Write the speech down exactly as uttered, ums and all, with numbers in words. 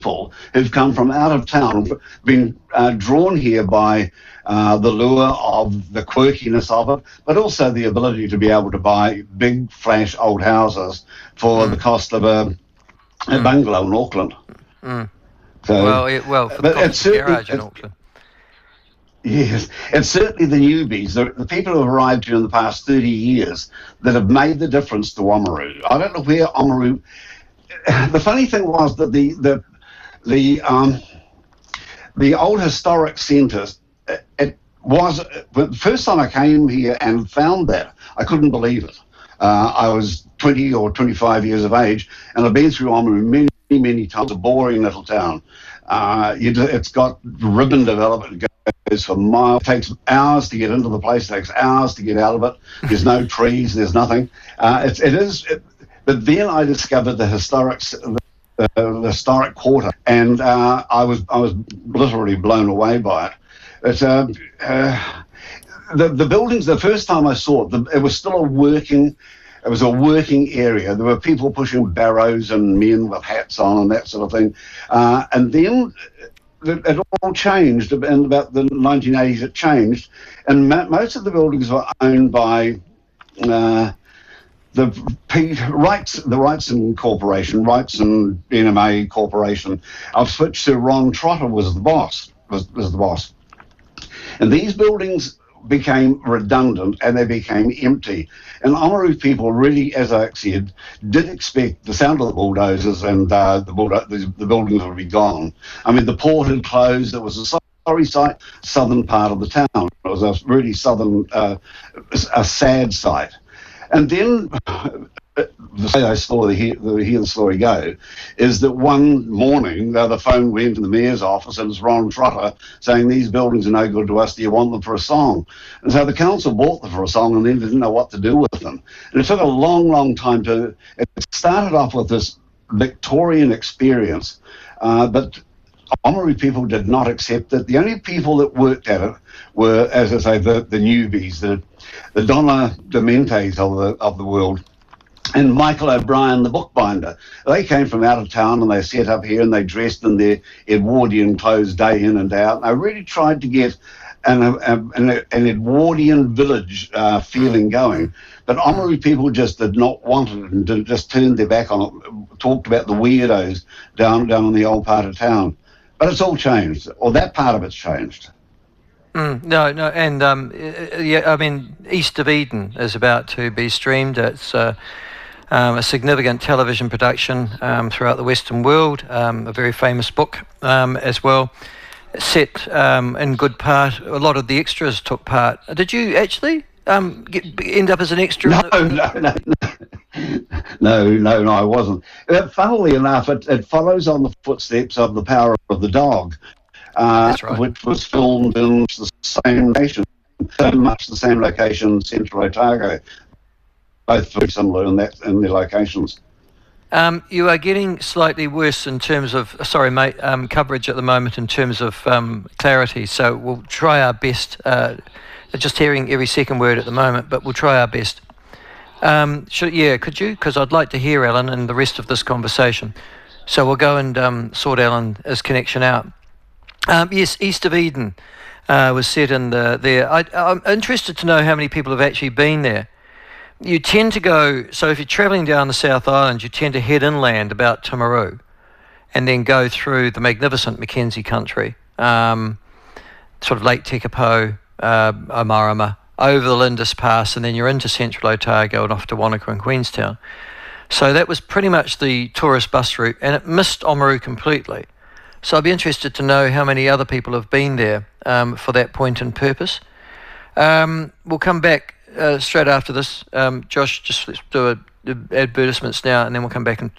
people who've come from out of town, been uh, drawn here by uh, the lure of the quirkiness of it, but also the ability to be able to buy big, flash old houses for mm. the cost of a, a mm. bungalow in Auckland. Mm. So, well, it, well, for the cost of a garage in Auckland. Yes, it's certainly the newbies, the, the people who have arrived here in the past thirty years that have made the difference to Oamaru. I don't know where Oamaru... The funny thing was that the the the um, the old historic centre, it, it was... The first time I came here and found that, I couldn't believe it. Uh, I was twenty or twenty-five years of age, and I've been through Oamaru many, many times. It's a boring little town. Uh, you do, it's got ribbon development. Goes for miles. It takes hours to get into the place. It takes hours to get out of it. There's no trees. There's nothing. Uh, it's, it is. It, but then I discovered the historic, the, the historic quarter, and uh, I was I was literally blown away by it. It's uh, uh, the the buildings. The first time I saw it, the, it was still a working. It was a working area. There were people pushing barrows and men with hats on and that sort of thing. Uh, and then it all changed. In about the nineteen eighties, it changed. And mo- most of the buildings were owned by uh, the P- Rights, the Wrightson Corporation, Wrightson N M A Corporation, of which Sir Ron Trotter was the boss. Was, was the boss. And these buildings became redundant and they became empty. And Oamaru people really, as I said, did expect the sound of the bulldozers and uh, the, bulldo- the, the buildings would be gone. I mean, the port had closed. It was a sorry sight, southern part of the town. It was a really southern, uh, a sad sight. And then the way I saw the hear, the, hear the story go is that one morning uh, the phone went to the mayor's office and it's Ron Trotter saying these buildings are no good to us, do you want them for a song? And so the council bought them for a song and then didn't know what to do with them. And it took a long, long time to, it started off with this Victorian experience, uh, but Oamaru people did not accept it. The only people that worked at it were, as I say, the, the newbies, the, the Donna Dementes of the, of the world, and Michael O'Brien, the bookbinder. They came from out of town and they set up here and they dressed in their Edwardian clothes day in and day out. And I really tried to get an, a, an, an Edwardian village uh, feeling going. But Oamaru people just did not want it and did, just turned their back on it, talked about the weirdos down, down in the old part of town. But it's all changed, or that part of it's changed. Mm, no, no, and um, yeah, I mean, East of Eden is about to be streamed. It's uh, um, a significant television production um, throughout the Western world, um, a very famous book um, as well. Set um, in good part, a lot of the extras took part. Did you actually um, get, end up as an extra? No, no, no, no. No, no, no, I wasn't. Uh, funnily enough, it, it follows on the footsteps of The Power of the Dog, uh, That's right. which was filmed in the same location, so much the same location, Central Otago, both very similar in that in their locations. Um, you are getting slightly worse in terms of, sorry mate, um, coverage at the moment in terms of um, clarity, so we'll try our best, uh, just hearing every second word at the moment, but we'll try our best. Um, should, yeah, could you? Because I'd like to hear Alan and the rest of this conversation. So we'll go and um, sort Alan's connection out. Um, yes, East of Eden uh, was set in the, there. I, I'm interested to know how many people have actually been there. You tend to go, so if you're travelling down the South Island, you tend to head inland about Timaru and then go through the magnificent Mackenzie country, um, sort of Lake Tekapo, uh, Omarama, over the Lindis Pass, and then you're into Central Otago and off to Wanaka and Queenstown. So that was pretty much the tourist bus route, and it missed Oamaru completely. So I'd be interested to know how many other people have been there um, for that point and purpose. Um, we'll come back uh, straight after this. Um, Josh, just let's do a, a advertisements now, and then we'll come back and